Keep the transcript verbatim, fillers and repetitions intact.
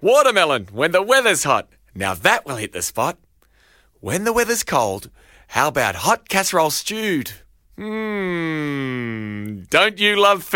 Watermelon when the weather's hot. Now that will hit the spot. When the weather's cold, how about hot casserole stewed? Mmm, don't you love food?